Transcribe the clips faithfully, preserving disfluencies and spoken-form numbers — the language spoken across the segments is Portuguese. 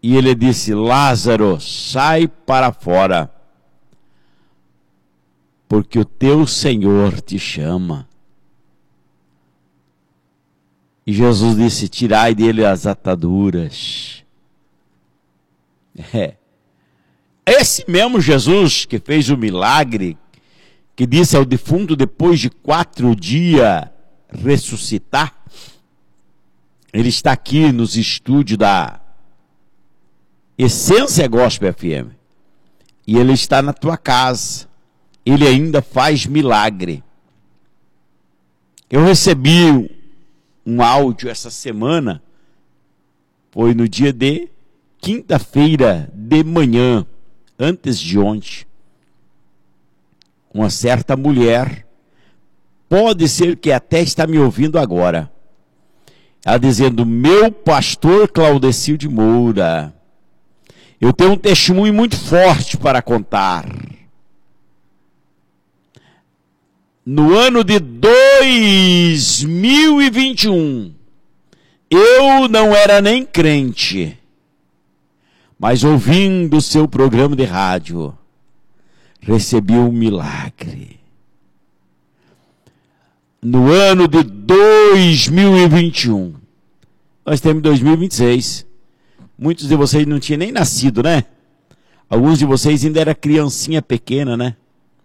E ele disse: Lázaro, sai para fora, porque o teu Senhor te chama. E Jesus disse: tirai dele as ataduras. É. Esse mesmo Jesus que fez o milagre, que disse ao defunto depois de quatro dias ressuscitar, ele está aqui nos estúdios da Essência Gospel F M. E ele está na tua casa. Ele ainda faz milagre. Eu recebi um áudio essa semana, foi no dia de quinta-feira de manhã, antes de ontem. Uma certa mulher, pode ser que até está me ouvindo agora, ela dizendo: meu pastor Claudecil de Moura, eu tenho um testemunho muito forte para contar. No ano de dois mil e vinte e um, eu não era nem crente, mas ouvindo o seu programa de rádio, recebi um milagre. No ano de dois mil e vinte e um, nós temos dois mil e vinte e seis, muitos de vocês não tinham nem nascido, né? Alguns de vocês ainda eram criancinha pequena, né?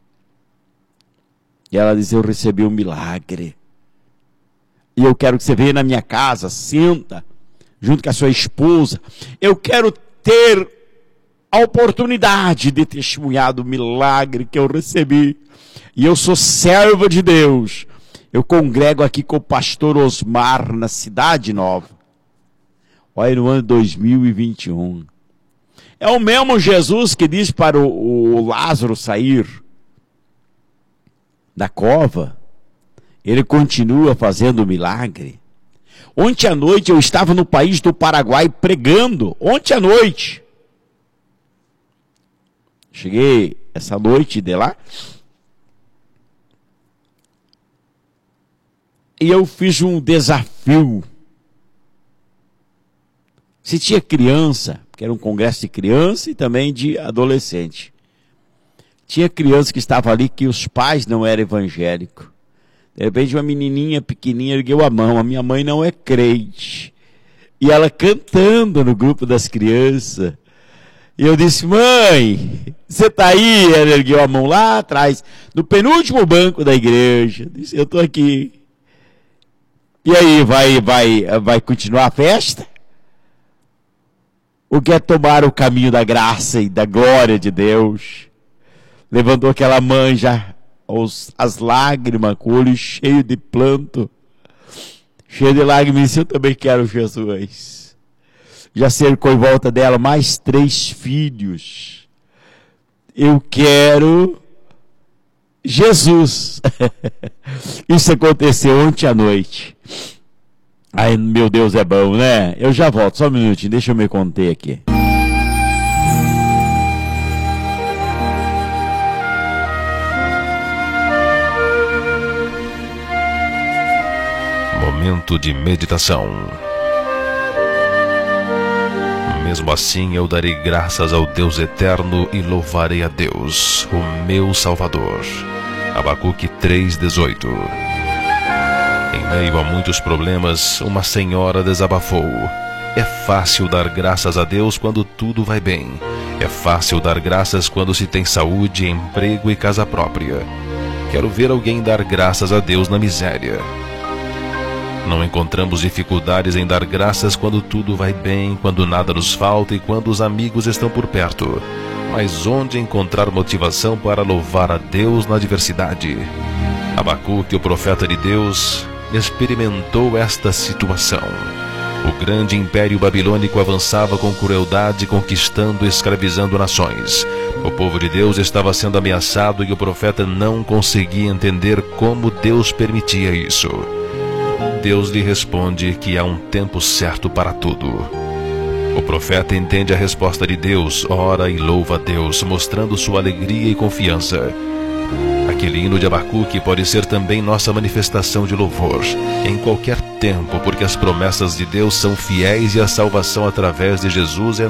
E ela diz: eu recebi um milagre. E eu quero que você venha na minha casa, senta, junto com a sua esposa. Eu quero ter a oportunidade de testemunhar do milagre que eu recebi. E eu sou serva de Deus. Eu congrego aqui com o pastor Osmar, na Cidade Nova. Olha, no ano dois mil e vinte e um. É o mesmo Jesus que diz para o, o Lázaro sair da cova. Ele continua fazendo milagre. Ontem à noite eu estava no país do Paraguai pregando. Ontem à noite. Cheguei essa noite de lá. E eu fiz um desafio. Se tinha criança, que era um congresso de criança e também de adolescente. Tinha criança que estava ali que os pais não eram evangélicos. De repente uma menininha pequenininha ergueu a mão. A minha mãe não é crente. E ela cantando no grupo das crianças. E eu disse: mãe, você está aí? Ela ergueu a mão lá atrás, no penúltimo banco da igreja. Eu disse: eu estou aqui. E aí, vai, vai, vai continuar a festa? Ou quer tomar o caminho da graça e da glória de Deus? Levantou aquela mãe já, os, as lágrimas, com o olho cheio de planto, cheio de lágrimas, e disse: eu também quero Jesus. Já cercou em volta dela mais três filhos. Eu quero Jesus. Isso aconteceu ontem à noite. Ai, meu Deus, é bom, né? Eu já volto, só um minutinho, deixa eu me conter aqui. Momento de meditação. Mesmo assim eu darei graças ao Deus eterno e louvarei a Deus, o meu Salvador. Abacuque três, dezoito. Em meio a muitos problemas, uma senhora desabafou: é fácil dar graças a Deus quando tudo vai bem. É fácil dar graças quando se tem saúde, emprego e casa própria. Quero ver alguém dar graças a Deus na miséria. Não encontramos dificuldades em dar graças quando tudo vai bem, quando nada nos falta e quando os amigos estão por perto. Mas onde encontrar motivação para louvar a Deus na adversidade? Abacuque, o profeta de Deus, experimentou esta situação. O grande império babilônico avançava com crueldade, conquistando e escravizando nações. O povo de Deus estava sendo ameaçado e o profeta não conseguia entender como Deus permitia isso. Deus lhe responde que há um tempo certo para tudo. O profeta entende a resposta de Deus, ora e louva a Deus, mostrando sua alegria e confiança. Aquele hino de Abacuque pode ser também nossa manifestação de louvor, em qualquer tempo, porque as promessas de Deus são fiéis e a salvação através de Jesus é